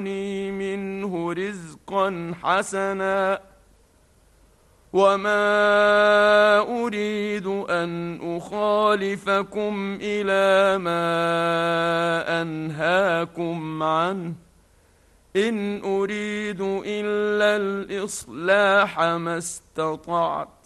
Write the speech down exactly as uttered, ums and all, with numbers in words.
منه رزقا حسنا وما أريد أن أخالفكم إلى ما أنهاكم عنه إن أريد إلا الإصلاح ما استطعت